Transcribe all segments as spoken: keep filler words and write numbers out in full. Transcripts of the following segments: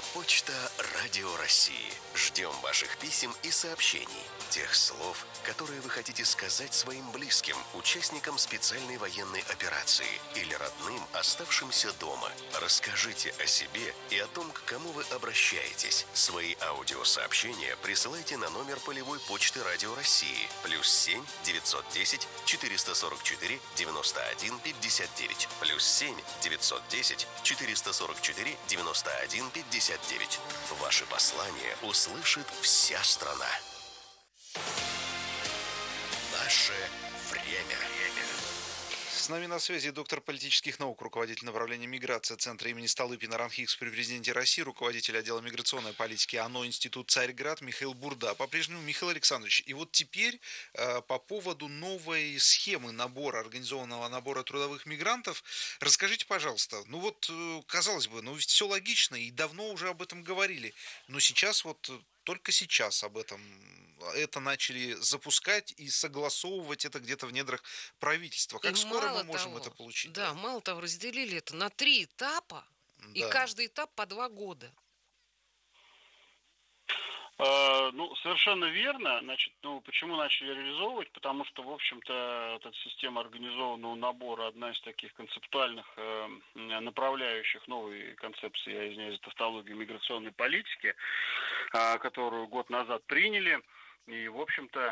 Почта Радио России. Ждем ваших писем и сообщений. Тех слов, которые вы хотите сказать своим близким, участникам специальной военной операции или родным, оставшимся дома. Расскажите о себе и о том, к кому вы обращаетесь. Свои аудиосообщения присылайте на номер полевой почты Радио России. Плюс семь девятьсот десять четыреста сорок четыре девяносто один пятьдесят девять. Плюс семь девятьсот десять четыреста сорок четыре девяносто один пятьдесят девять. Ваши послания услышит вся страна. Наше время. С нами на связи доктор политических наук, руководитель направления миграции Центра имени Столыпина РАНХИКС при президенте России, руководитель отдела миграционной политики ОНО Институт Царьград Михаил Бурда. По-прежнему, Михаил Александрович, и вот теперь э, по поводу новой схемы набора, организованного набора трудовых мигрантов, расскажите, пожалуйста, ну вот, э, казалось бы, ну ведь все логично, и давно уже об этом говорили, но сейчас вот... Только сейчас об этом это начали запускать и согласовывать это где-то в недрах правительства. И Как скоро мы мало можем того, это получить? да, мало того, разделили это на три этапа, и Да. каждый этап по два года. Э, Ну, совершенно верно. Значит, ну, почему начали реализовывать? Потому что, в общем-то, вот эта система организованного набора одна из таких концептуальных э, направляющих новой концепции, я извиняюсь за тавтологию, миграционной политики, э, которую год назад приняли. И, в общем-то,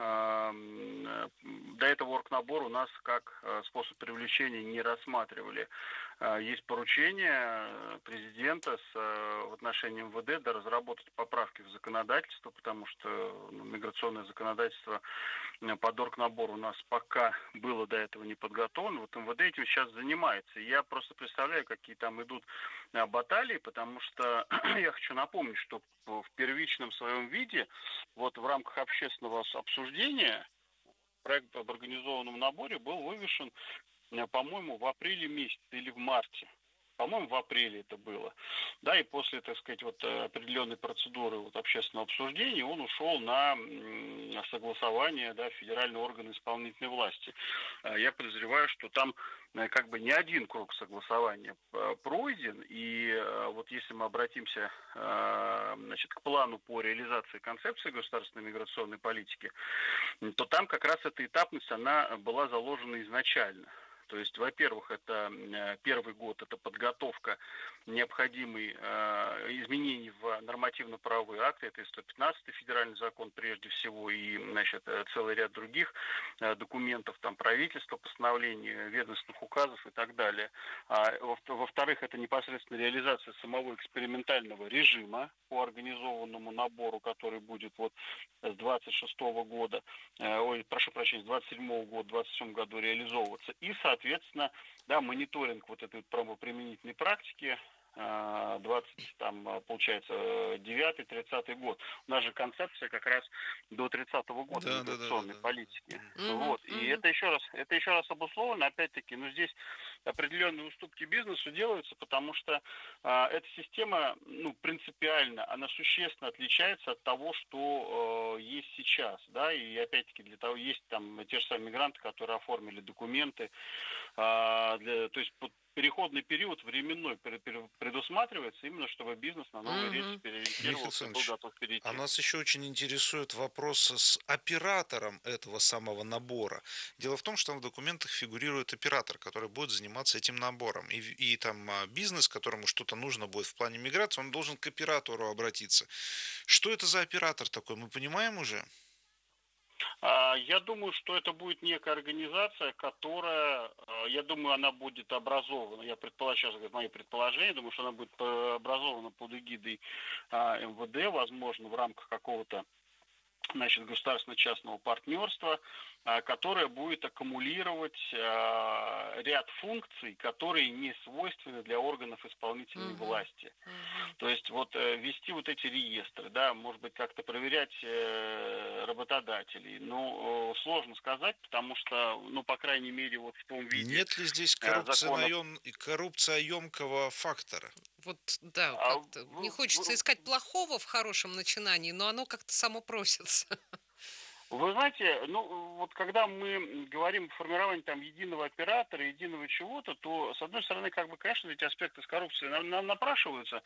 э, до этого оргнабор у нас как э, способ привлечения не рассматривали. Э, Есть поручение президента с, э, в отношении МВД да, разработать поправки в законодательство, потому что ну, миграционное законодательство э, под оргнабор у нас пока было до этого не подготовлено. Вот МВД этим сейчас занимается. И я просто представляю, какие там идут э, баталии, потому что я хочу напомнить, что в первичном своем виде, вот в рамках общественного обсуждения, проект об организованном наборе был вывешен, по-моему, в апреле месяце или в марте. По-моему, в апреле это было. Да, и после, так сказать, вот определенной процедуры вот общественного обсуждения он ушел на согласование, да, федерального органа исполнительной власти. Я подозреваю, что там как бы не один круг согласования пройден, и вот если мы обратимся, значит, к плану по реализации концепции государственной миграционной политики, то там как раз эта этапность, она была заложена изначально. То есть, во-первых, это первый год, это подготовка необходимых э, изменений в нормативно-правовые акты, это и сто пятнадцатый федеральный закон прежде всего, и, значит, целый ряд других э, документов, там, правительства, постановлений, ведомственных указов и так далее. А, во-вторых, это непосредственно реализация самого экспериментального режима по организованному набору, который будет вот с двадцать шестого года, э, ой, прошу прощения, с двадцать седьмого года, в двадцать седьмом году реализовываться. И, соответственно, да, мониторинг вот этой правоприменительной практики, двадцать, там, получается, девятый тридцатый год. У нас же концепция как раз до тридцатого года Да, миграционной да, да, да. политики. Мгм, Вот. И мгм. это еще раз, это еще раз обусловлено, опять-таки, ну, здесь определенные уступки бизнесу делаются, потому что а, эта система, ну, принципиально, она существенно отличается от того, что э, есть сейчас, да, и опять-таки для того, есть там те же самые мигранты, которые оформили документы, а, для, то есть под переходный период временной предусматривается именно, чтобы бизнес на новые рельсы Мгм. Михаил переориентировался и был Александрович, готов а перейти. нас еще очень интересует вопрос с оператором этого самого набора. Дело в том, что в документах фигурирует оператор, который будет заниматься этим набором. И, и там а, бизнес, которому что-то нужно будет в плане миграции, он должен к оператору обратиться. Что это за оператор такой, мы понимаем уже? А, Я думаю, что это будет некая организация, которая, а, я думаю, она будет образована, я предполагаю, сейчас мои предположения, думаю, что она будет э, образована под эгидой а, МВД, возможно, в рамках какого-то, значит, государственно-частного партнерства, а, которое будет аккумулировать а, ряд функций, которые не свойственны для органов исполнительной Мгм, власти. мгм. То есть вот э, вести вот эти реестры, да, может быть, как-то проверять э, работодателей. Ну, э, сложно сказать, потому что, ну, по крайней мере, вот в том виде Нет ли здесь э, законов. коррупционоем... коррупцияемкого фактора? Вот, да, А как-то не в- хочется в- искать плохого в хорошем начинании, но оно как-то само просится. Вы знаете, ну вот когда мы говорим о формировании там единого оператора, единого чего-то, то с одной стороны, как бы, конечно, эти аспекты с коррупцией нам, нам напрашиваются,